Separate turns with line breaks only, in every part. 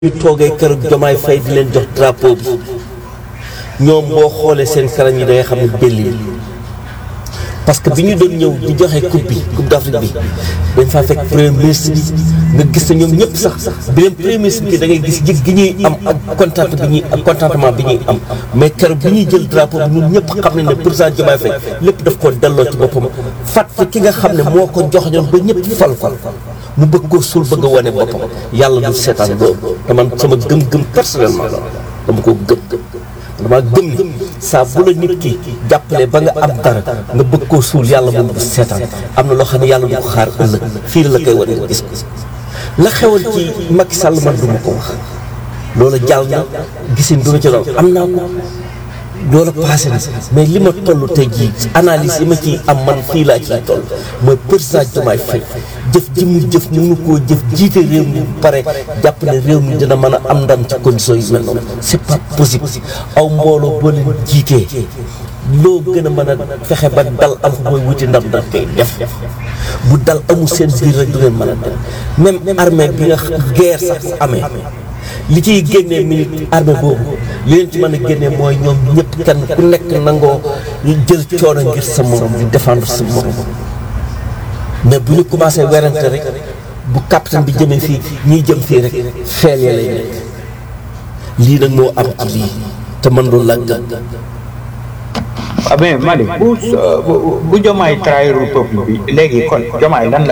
ñu toogee kër Diomaye Faye di leen jox drapeau bi ñoom boo xoolee seen kanam yi da ngay xam ne belli parce que bi ñu doon ñëw di joxe coupe d'Afrique bi dañ faa fekk premier ministre bi nga gis ne ñoom ñëpp sax bi leen premier ministre bi da ngay gis jig gi ñuy am ak contentement bi ñuy am mais keroog bi ñuy jël drapeau bi ñun ñëpp xam nañ ne président Diomaye Faye lépp daf koo delloo ci boppam fàtte ki nga xam ne moo ko jox ñoom ba ñëpp fal mu bëgg koo suul bëgg a wane boppam yàlla du seetaan loolu te man sama gëm-gëm personnellement dama ko gëm dama gëm ni saa bu la nit ki jàppale ba nga am dara nga bëgg koo suul yàlla moom du seetaan am na loo xam ne yàlla du ko xaar ëllëg fii la koy wane nga gis ko la xewoon ci Macky Sall man du ma ko wax loola jàll na gisin du ma ci doon am naa ko loola passé na mais li ma toll tey jii analyse yi ma ciy am man fii laa ciy toll mooy président Diomaye Faye jëf ji mu jëf mënu koo jëf jiite réew mi pare jàpp ne réew mi dina mën a am ndam ci conditions yu mel noonu c'est pas possible aw mbooloo boo leen jiitee loo gën a mën a fexe ba dal am ko mooy wuti ndam da koy def bu dal amul seen biir rek du ngeen mën a dem même armée bi nga guerre sax bu amee li ciy génnee minute armée boobu li leen ci mën a génnee mooy ñoom ñëpp kenn ku nekk nangoo jël coono ngir sa morom di défendre sa morom mais bu ñu commencé werante rek bu capitaine bi jëmee fii ñiy jëm fii rek feel ya lay nekk lii nag moo am ci lii te man loolu laa gëm.
ah mais Malick bu Diomaye trahirul peuple bi léegi kon Diomaye lan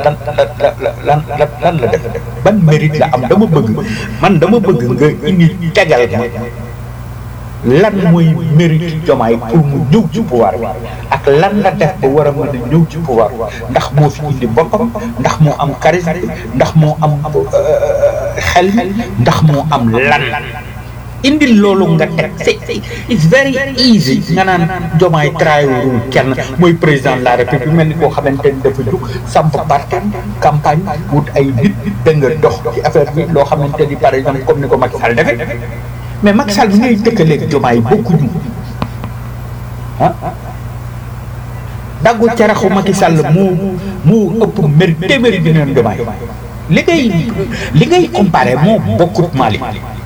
la def ban mérite la am dama bëgg nga indi tegal ma lan mooy mérite Diomaye pour mu ñëw ci pouvoir bi ak lan la def ba war a mën a ñëw ci pouvoir ndax moo fi indi boppam ndax moo am charisme ndax moo am xel ndax moo am lan indil loolu nga teg it's very easy nga naan Diomaye trahirul kenn mooy président de la république mel ni koo xamante ni dafa jug samp parti campagne wut ay nit da nga dox ci affaire bi loo xamante ni par exemple comme ni ko Macky Sall defee mais Macky Sall bi ngay dëkkaleeg Diomaye bokkuñu ah daggu caraxu Macky Sall moo ëpp mérite téeméeri bi neen Diomaye li ngay comparé moo bokkut Malick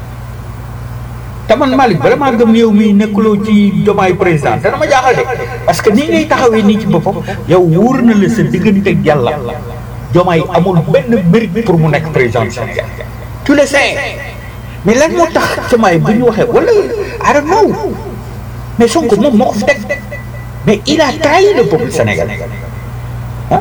te man Malick bala maa gëm yow mii nekkuloo ci Diomaye président dana ma jaaxal de parce que nii ngay taxawee nii ci boppam yow wóor na la sa digganteeg yàlla Diomaye amul benn mérite pour mu nekk président du Sénégal tu le sais mais lan moo tax Diomaye bu ñu waxee wala I don't know mais Sonko moom moo ko fi teg mais il a trahi le peuple sénégalais ah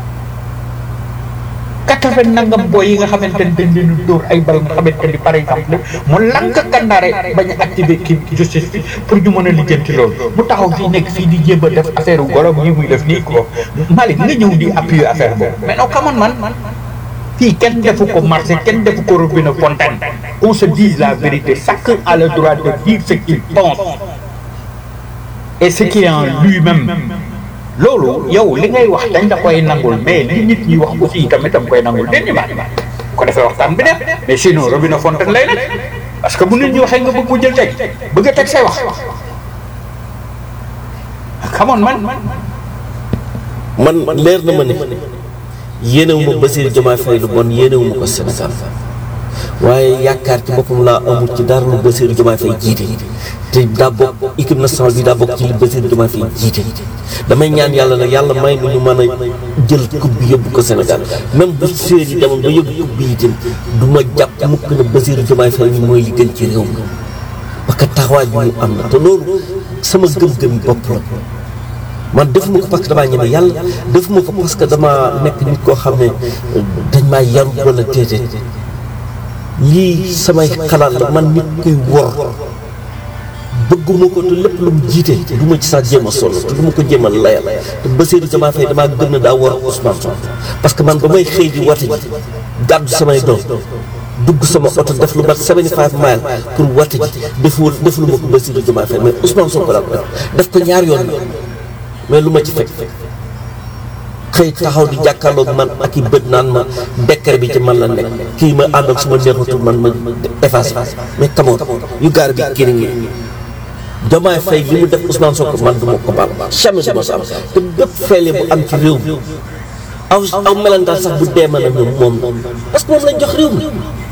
80 nangam booy yi nga xamante ne dañ leen di dóor ay bal nga xamante ni par exemple mu lank kandaare bañ a activer kii justice bi pour ñu mën a lijjanti loolu mu taxaw fii nekk fii di jéem a def affaire gorom yi muy def nii ko Malick nga ñëw di appuyer affaire boobu mais non kaman man fii kenn defu ko marché kenn defu ko robinet fontaine qu'on se dise la vérité chacun a le droit de dire ce qu'il pense et ce qui est en lui-même loolu yow li ngay wax dañ da koy nangul mais li nit ñi wax aussi tamit dam koy nangul den ñu ko defee waxtaan bi def mais sinon robinet fontaine lay nekk parce que bu nit ñi waxee nga bëgg mu jël teg bëgg a teg say wax xamoon
man leer na ma ne yéenewuma Bassirou Diomaye Faye lu bon yéenewuma ko Sénégal waaye yaakaar ci boppam laa amul ci dara lu Bassirou Diomaye Faye jiite te daa bokk équipe nationale bi daa bokk ci li Bassirou Diomaye Faye jiite damay ñaan yàlla nag yàlla may nu ñu mën a jël coupe bi yóbbu ko Sénégal même bu séer yi demoon ba yóbbu coupe bi itam du ma jàpp mukk na Bassirou Diomaye Faye mi mooy li gën ci réew mi parce que taxawaay bi mu am na te loolu sama gëm-gëm bopp la man defuma ko parce que damaa ñeme yàlla defuma ko parce que damaa nekk nit koo xam ne dañ maa yaru wala téete lii samay xalaat la man nit koy wor bëgguma ko te lépp lu mu jiite du ma ci sax jéem a sonn te du ma ko jéem a layal te Bassirou Diomaye Faye damaa gëm ne daa war Ousmane Sonko parce que man ba may xëy di wate ji gàddu samay doom dugg sama oto def lu mat 75 miles pour wate ji defu lu ma ko Bassirou Diomaye Faye mais Ousmane Sonko laa ko def ko ñaar yoon mais lu ma ci fekk xëy taxaw di jàkkaarloog man ak i bët naan ma décret bi ci man la nekk kii ma ànd ak suma neexatul man ma effacé mais kamoon yu gaar bi kii ngi Diomaye Faye li mu def Ousmane Sonko man du ma ko baal jamais du ma sa am te bépp feele bu am ci réew mi aw melantaan sax bu dee mën a ñoom moom parce que moom lañ jox réew mi